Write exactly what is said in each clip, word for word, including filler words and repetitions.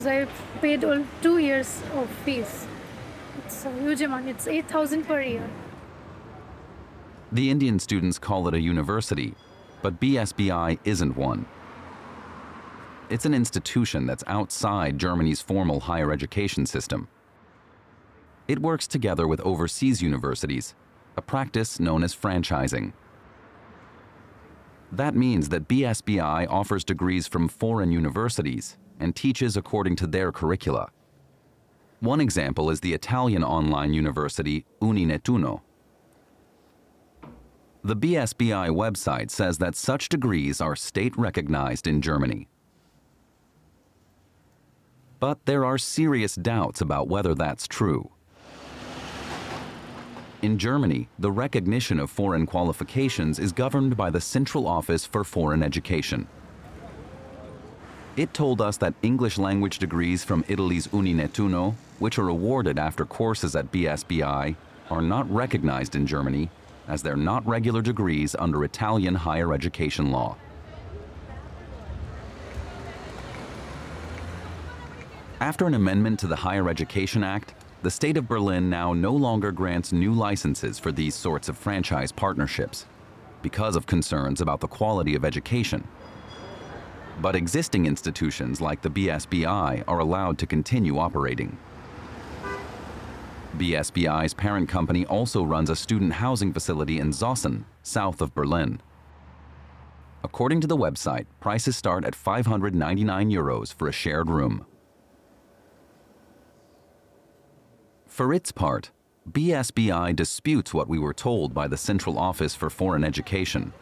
I paid all two years of fees. It's a huge amount. It's eight thousand per year. The Indian students call it a university, but B S B I isn't one. It's an institution that's outside Germany's formal higher education system. It works together with overseas universities, a practice known as franchising. That means that B S B I offers degrees from foreign universities and teaches according to their curricula. One example is the Italian online university Uninettuno. The B S B I website says that such degrees are state-recognized in Germany. But there are serious doubts about whether that's true. In Germany, the recognition of foreign qualifications is governed by the Central Office for Foreign Education. It told us that English language degrees from Italy's Uninettuno, which are awarded after courses at B S B I, are not recognized in Germany, as they're not regular degrees under Italian higher education law. After an amendment to the Higher Education Act, the state of Berlin now no longer grants new licenses for these sorts of franchise partnerships because of concerns about the quality of education. But existing institutions like the B S B I are allowed to continue operating. B S B I's parent company also runs a student housing facility in Zossen, south of Berlin. According to the website, prices start at five hundred ninety-nine euros for a shared room. For its part, B S B I disputes what we were told by the Central Office for Foreign Education.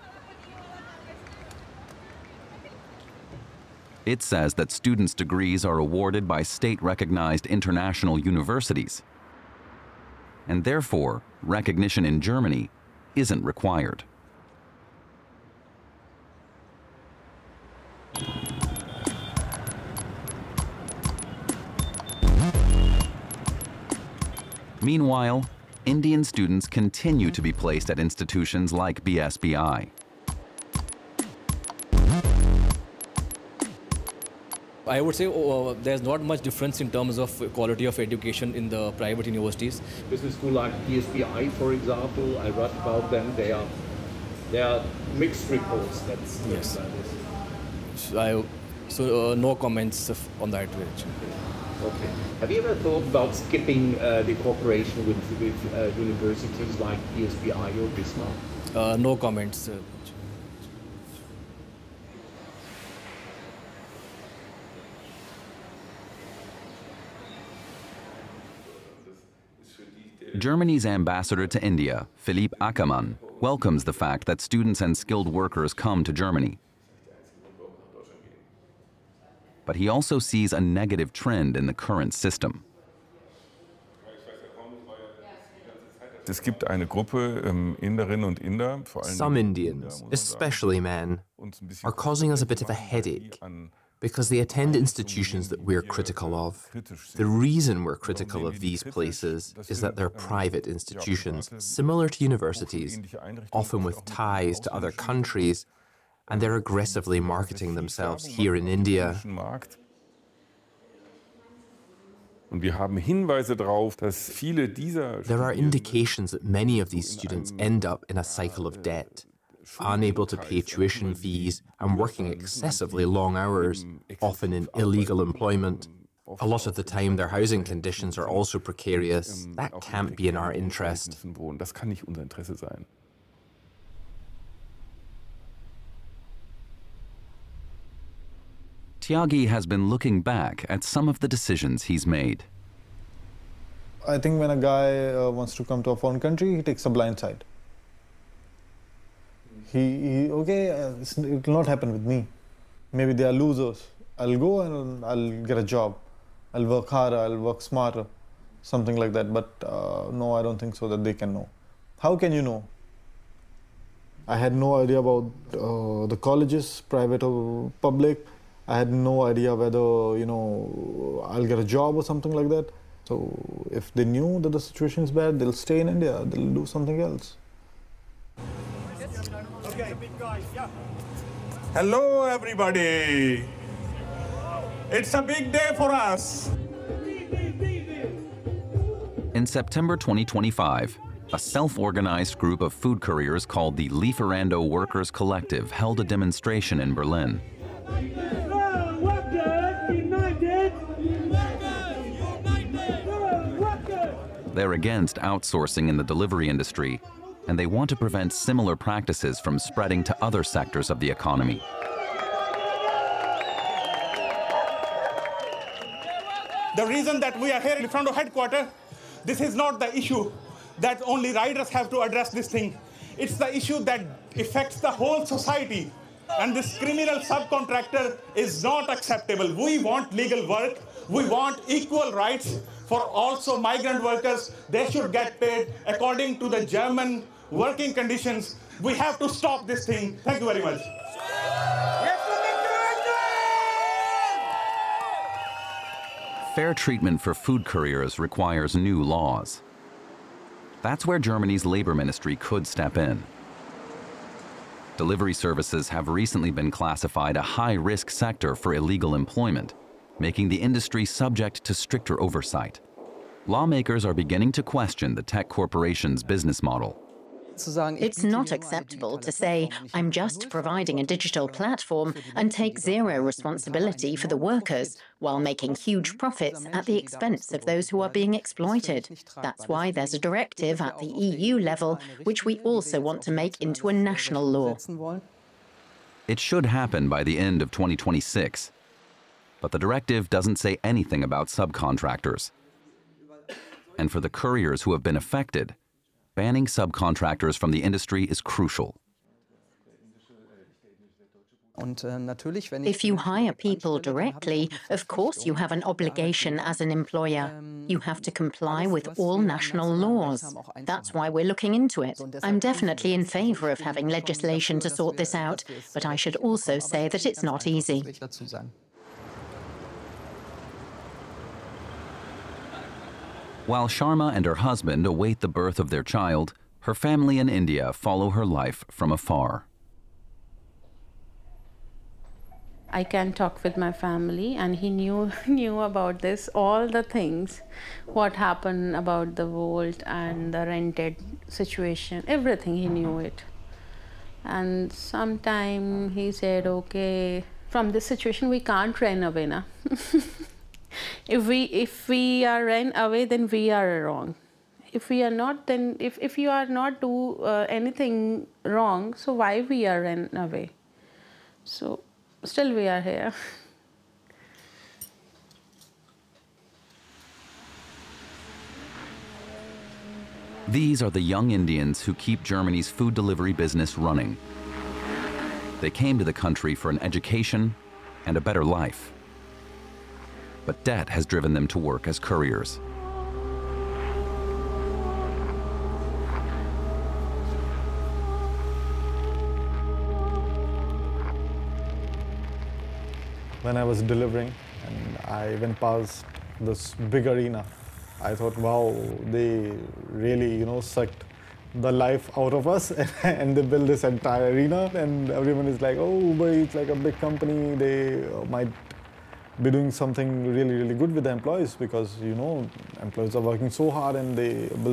It says that students' degrees are awarded by state-recognized international universities, and therefore, recognition in Germany isn't required. Meanwhile, Indian students continue to be placed at institutions like B S B I. I would say uh, there's not much difference in terms of quality of education in the private universities. Business school like B S B I, for example, I read about them. They are, they are mixed reports. That's yes. That is. So, I, so uh, no comments on that. Okay. Have you ever thought about skipping uh, the cooperation with, with uh, universities like B S B I or Bismarck? Uh, no comments. Uh, Germany's ambassador to India, Philipp Ackermann, welcomes the fact that students and skilled workers come to Germany. But he also sees a negative trend in the current system. Some Indians, especially men, are causing us a bit of a headache because they attend institutions that we're critical of. The reason we're critical of these places is that they're private institutions, similar to universities, often with ties to other countries, and they're aggressively marketing themselves here in India. There are indications that many of these students end up in a cycle of debt, unable to pay tuition fees and working excessively long hours, often in illegal employment. A lot of the time their housing conditions are also precarious. That can't be in our interest. Tyagi has been looking back at some of the decisions he's made. I think when a guy uh, wants to come to a foreign country, he takes a blind side. He, he okay, uh, it will not happen with me. Maybe they are losers. I'll go and I'll get a job. I'll work harder, I'll work smarter, something like that. But uh, no, I don't think so that they can know. How can you know? I had no idea about uh, the colleges, private or public. I had no idea whether, you know, I'll get a job or something like that. So if they knew that the situation is bad, they'll stay in India, they'll do something else. Hello, everybody. It's a big day for us. In September twenty twenty-five, a self-organized group of food couriers called the Lieferando Workers Collective held a demonstration in Berlin. They're against outsourcing in the delivery industry, and they want to prevent similar practices from spreading to other sectors of the economy. The reason that we are here in front of headquarters, this is not the issue that only riders have to address this thing. It's the issue that affects the whole society. And this criminal subcontractor is not acceptable. We want legal work. We want equal rights for also migrant workers. They should get paid according to the German working conditions. We have to stop this thing. Thank you very much. Fair treatment for food couriers requires new laws. That's where Germany's labor ministry could step in. Delivery services have recently been classified a high-risk sector for illegal employment, making the industry subject to stricter oversight. Lawmakers are beginning to question the tech corporation's business model. It's not acceptable to say, I'm just providing a digital platform and take zero responsibility for the workers while making huge profits at the expense of those who are being exploited. That's why there's a directive at the E U level, which we also want to make into a national law. It should happen by the end of twenty twenty-six, but the directive doesn't say anything about subcontractors. And for the couriers who have been affected, banning subcontractors from the industry is crucial. If you hire people directly, of course you have an obligation as an employer. You have to comply with all national laws. That's why we're looking into it. I'm definitely in favor of having legislation to sort this out, but I should also say that it's not easy. While Sharma and her husband await the birth of their child, her family in India follow her life from afar. I can talk with my family, and he knew knew about this, all the things, what happened about the vault and the rented situation, everything, he knew it. And sometime he said, okay, from this situation we can't run away now. If we if we are run away, then we are wrong. If we are not, then if, if you are not do uh, anything wrong, so why we are run away? So still we are here. These are the young Indians who keep Germany's food delivery business running. They came to the country for an education and a better life. But debt has driven them to work as couriers. When I was delivering and I went past this big arena, I thought, wow, they really, you know, sucked the life out of us and they built this entire arena, and everyone is like, oh, Uber Eats, like a big company, they might be doing something really, really good with the employees, because, you know, employees are working so hard and they build